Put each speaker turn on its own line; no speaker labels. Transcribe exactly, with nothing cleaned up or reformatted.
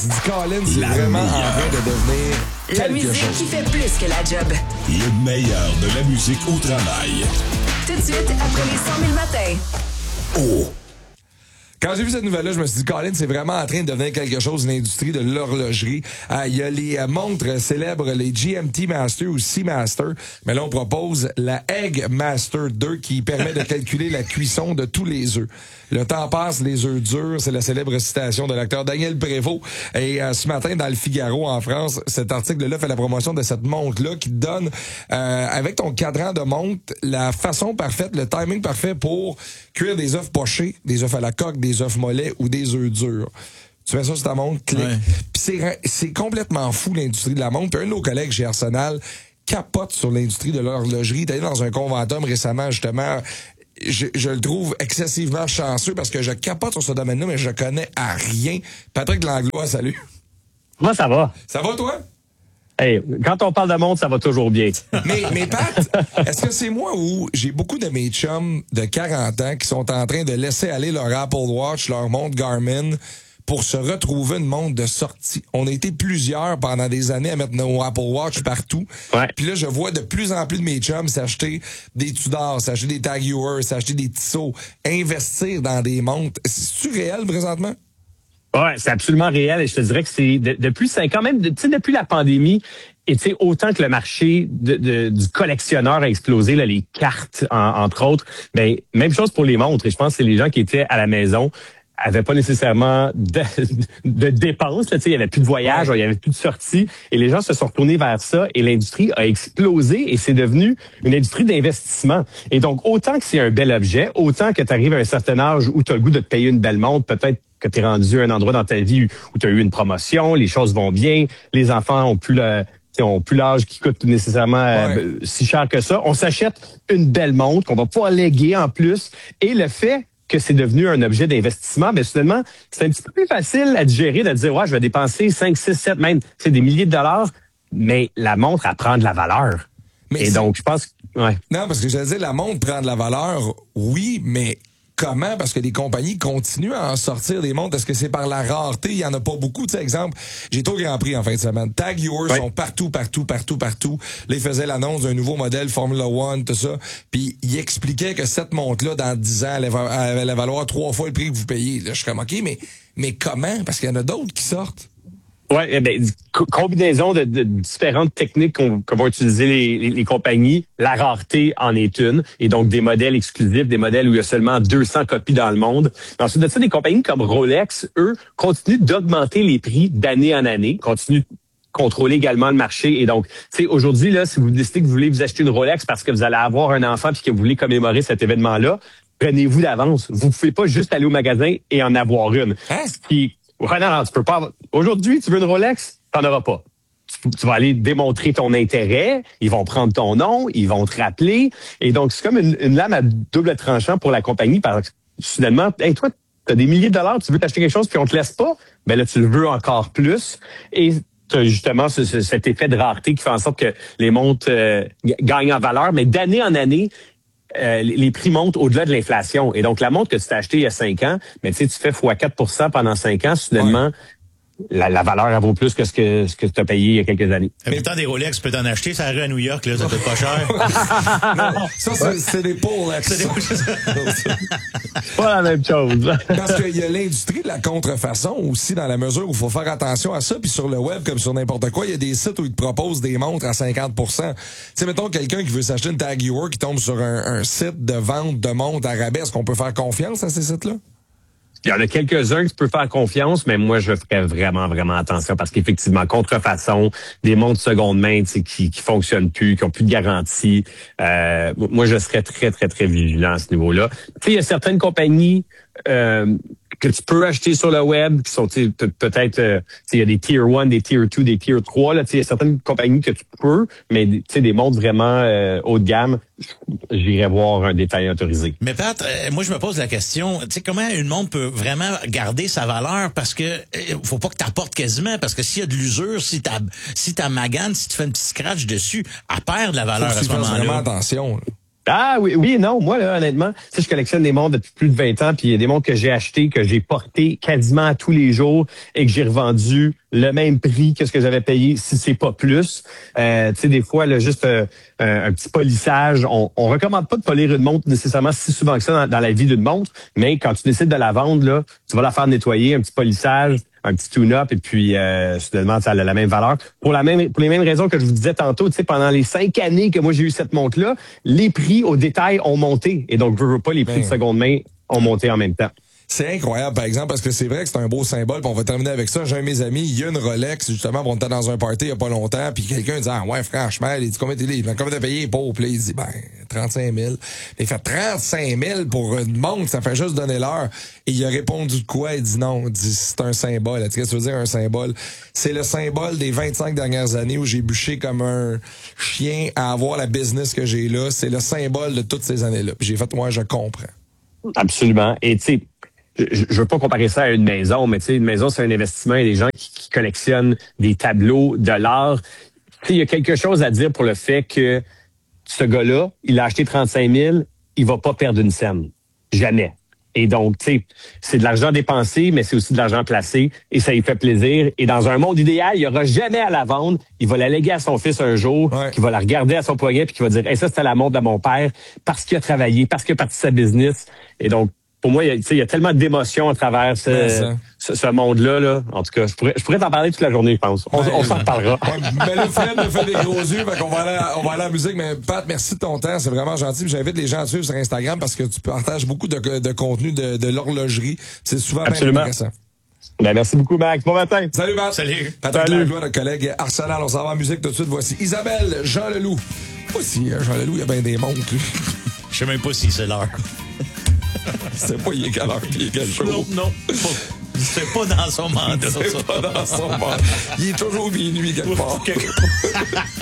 Colin, c'est vraiment en train de devenir
La
quelque
musique
chose.
qui fait plus que la job.
Le meilleur de la musique au travail.
Tout de suite, après les cent mille matins.
Oh!
Quand j'ai vu cette nouvelle-là, je me suis dit, Colin, c'est vraiment en train de devenir quelque chose, l'industrie de l'horlogerie. Euh, Il y a les euh, montres célèbres, les G M T Master ou Seamaster, mais là, on propose la Egg Master deux qui permet de calculer la cuisson de tous les œufs. Le temps passe, les œufs durs, c'est la célèbre citation de l'acteur Daniel Prévost. Et euh, ce matin, dans le Figaro en France, cet article-là fait la promotion de cette montre-là qui te donne, euh, avec ton cadran de montre, la façon parfaite, le timing parfait pour cuire des œufs pochés, des œufs à la coque, des œufs mollets ou des œufs durs. Tu mets ça sur ta montre, clic.
Ouais.
Puis c'est, c'est complètement fou, l'industrie de la montre. Puis un de nos collègues chez Arsenal capote sur l'industrie de l'horlogerie. T'es allé dans un conventum récemment, justement. Je, je le trouve excessivement chanceux parce que je capote sur ce domaine-là, mais je connais à rien. Patrick Langlois, salut.
Moi, ça va.
Ça va, toi?
Hey, quand on parle de monde, ça va toujours bien.
Mais, mais Pat, est-ce que c'est moi ou j'ai beaucoup de mes chums de quarante ans qui sont en train de laisser aller leur Apple Watch, leur montre Garmin pour se retrouver une montre de sortie? On a été plusieurs pendant des années à mettre nos Apple Watch partout.
Ouais.
Puis là, je vois de plus en plus de mes chums s'acheter des Tudor, s'acheter des Tag Heuer, s'acheter des Tissot, investir dans des montres. C'est-tu réel présentement?
Ouais, c'est absolument réel et je te dirais que c'est de- depuis cinq ans, même de- tu sais depuis la pandémie, et tu sais autant que le marché de, de- du collectionneur a explosé, là, les cartes en- entre autres, ben même chose pour les montres. Et je pense que c'est les gens qui étaient à la maison avaient pas nécessairement de, de dépenses, là, tu sais, il y avait plus de voyages, il y avait plus de sorties, et les gens se sont retournés vers ça, et l'industrie a explosé, et c'est devenu une industrie d'investissement. Et donc, autant que c'est un bel objet, autant que tu arrives à un certain âge où tu as le goût de te payer une belle montre, peut-être que tu es rendu à un endroit dans ta vie où tu as eu une promotion, les choses vont bien, les enfants ont plus le t'sais, ont plus l'âge qui coûte nécessairement euh,
Ouais.
si cher que ça. On s'achète une belle montre qu'on va pouvoir léguer en plus, et le fait que c'est devenu un objet d'investissement, mais finalement, c'est un petit peu plus facile à digérer de dire, ouais, je vais dépenser cinq, six, sept, même, c'est des milliers de dollars, mais la montre, elle prend de la valeur.
Mais
Et
c'est-
donc, je pense que, ouais.
Non, parce que je dire, la montre prend de la valeur, oui, mais comment? Parce que les compagnies continuent à en sortir des montres. Est-ce que c'est par la rareté? Il y en a pas beaucoup. Tu sais, exemple, j'ai été au Grand Prix en fin de semaine. Tag Heuer
Ouais.
sont partout, partout, partout, partout. Là, ils faisaient l'annonce d'un nouveau modèle Formula One, tout ça. Puis, ils expliquaient que cette montre-là, dans dix ans, elle va- elle allait valoir trois fois le prix que vous payez. Là, je suis comme, OK, mais, mais comment? Parce qu'il y en a d'autres qui sortent.
Ouais, eh ben, co- combinaison de, de différentes techniques qu'on, que vont utiliser les, les, les compagnies. La rareté en est une. Et donc, des modèles exclusifs, des modèles où il y a seulement deux cents copies dans le monde. Mais ensuite de ça, des compagnies comme Rolex, eux, continuent d'augmenter les prix d'année en année, continuent de contrôler également le marché. Et donc, tu sais, aujourd'hui, là, si vous décidez que vous voulez vous acheter une Rolex parce que vous allez avoir un enfant puis que vous voulez commémorer cet événement-là, prenez-vous d'avance. Vous pouvez pas juste aller au magasin et en avoir une.
Hein?
Puis, ouais, non, non, tu peux pas avoir- Aujourd'hui, tu veux une Rolex? T'en auras pas. Tu, tu vas aller démontrer ton intérêt, ils vont prendre ton nom, ils vont te rappeler. Et donc, c'est comme une, une lame à double tranchant pour la compagnie parce que, soudainement, hey, toi, t'as des milliers de dollars, tu veux t'acheter quelque chose puis on te laisse pas? Ben là, tu le veux encore plus. Et t'as justement ce, ce- cet effet de rareté qui fait en sorte que les montres euh, g- gagnent en valeur. Mais d'année en année, Euh, les les prix montent au-delà de l'inflation. Et donc, la montre que tu t'as achetée il y a cinq ans, mais tu sais, tu fais fois quatre pour cent pendant cinq ans, soudainement, la, la valeur, elle vaut plus que ce que, ce que tu as payé il y a quelques années.
En même temps, des Rolex, tu peux t'en acheter, ça arrive à New York, là, ça coûte pas cher.
Non, ça, c'est, c'est des Polex.
C'est des-
C'est pas la même chose.
Parce qu'il y a l'industrie de la contrefaçon aussi, dans la mesure où il faut faire attention à ça. Puis sur le web, comme sur n'importe quoi, il y a des sites où ils te proposent des montres à cinquante pour cent. Tu sais, mettons quelqu'un qui veut s'acheter une Tag Heuer qui tombe sur un, un site de vente de montres à rabais. Est-ce qu'on peut faire confiance à ces sites-là?
Il y en a quelques-uns que tu peux faire confiance, mais moi, je ferais vraiment, vraiment attention parce qu'effectivement, contrefaçon, des montres seconde main, tu sais, qui, qui fonctionnent plus, qui ont plus de garantie. Euh, moi, je serais très, très, très vigilant à ce niveau-là. Tu sais, il y a certaines compagnies euh, que tu peux acheter sur le web qui sont tu sais, peut- peut-être, euh, tu sais, il y a des tier un, des tier deux, des tier trois. Là, tu sais, il y a certaines compagnies que tu peux, mais tu sais, des montres vraiment euh, haut de gamme, j'irais voir un détaillant autorisé.
Mais Pat, euh, moi je me pose la question, tu sais comment une montre peut vraiment garder sa valeur parce que euh, faut pas que t'apportes quasiment parce que s'il y a de l'usure, si t'as si t'as magane, si tu fais un petit scratch dessus, elle perd de la valeur
Faut
à
que
ce
tu fasses vraiment
moment-là.
attention. là.
Ah oui, oui et non. Moi, là, honnêtement, tu sais, je collectionne des montres depuis plus de vingt ans, puis il y a des montres que j'ai achetées, que j'ai portées quasiment tous les jours et que j'ai revendues le même prix que ce que j'avais payé, si c'est pas plus. Euh, tu sais, des fois, là, juste euh, un, un petit polissage. On, on recommande pas de polir une montre nécessairement si souvent que ça dans, dans la vie d'une montre, mais quand tu décides de la vendre, là, tu vas la faire nettoyer, un petit polissage, un petit tune-up, et puis euh, soudainement, ça a la même valeur. Pour la même, pour les mêmes raisons que je vous disais tantôt, tu sais, pendant les cinq années que moi j'ai eu cette montre-là, les prix au détail ont monté. Et donc, je veux pas, les prix
Ben.
de seconde main ont monté en même temps.
C'est incroyable, par exemple, parce que c'est vrai que c'est un beau symbole. Puis on va terminer avec ça. J'ai un de mes amis, il y a une Rolex, justement, on était dans un party il y a pas longtemps, puis quelqu'un dit, ah ouais, franchement, il dit, combien t'es libre? Combien t'as payé pour? Puis il dit, ben, trente-cinq mille. Il fait trente-cinq mille pour une montre, ça fait juste donner l'heure. Et il a répondu de quoi? Il dit non, il dit, c'est un symbole. Tu sais, qu'est-ce que ça veut dire, un symbole? C'est le symbole des vingt-cinq dernières années où j'ai bûché comme un chien à avoir la business que j'ai là. C'est le symbole de toutes ces années-là. Puis j'ai fait, moi, je comprends.
Absolument. Et tu sais, je, je veux pas comparer ça à une maison, mais tu sais, une maison, c'est un investissement. Il y a des gens qui, qui collectionnent des tableaux, de l'art. Tu sais, il y a quelque chose à dire pour le fait que ce gars-là, il a acheté trente-cinq mille, il va pas perdre une scène. Jamais. Et donc, tu sais, c'est de l'argent dépensé, mais c'est aussi de l'argent placé et ça lui fait plaisir. Et dans un monde idéal, il y aura jamais à la vendre. Il va la léguer à son fils un jour,
ouais.
qui va la regarder à son poignet puis qui va dire, hey, ça, c'était la montre de mon père parce qu'il a travaillé, parce qu'il a parti de sa business. Et donc, pour moi, il y a, il y a tellement d'émotions à travers ce,
ouais,
ce, ce monde-là. Là. En tout cas, je pourrais, je pourrais t'en parler toute la journée, je pense. On,
Ouais,
on s'en reparlera.
Ouais, mais le Fred me fait des gros yeux, fait qu'on va aller, à, on va aller à la musique. Mais Pat, merci de ton temps, c'est vraiment gentil. J'invite les gens à te suivre sur Instagram parce que tu partages beaucoup de, de contenu de, de l'horlogerie. C'est souvent bien
Absolument.
intéressant.
Ben, merci beaucoup, Max. Bon matin.
Salut, Pat.
Salut.
Patrick
Salut.
Langlois, notre collègue Arsenal. On s'en va en musique tout de suite. Voici Isabelle Jean Leloup. Voici Jean Leloup, il y a bien des montres, lui.
Je sais même pas si c'est l'heure.
C'est pas il est quelle heure, il est quel jour.
Non, non. Pas- C'est pas dans son mandat.
C'est
ça.
pas dans son monde. Il est toujours minuit quelque part.
Quelque part.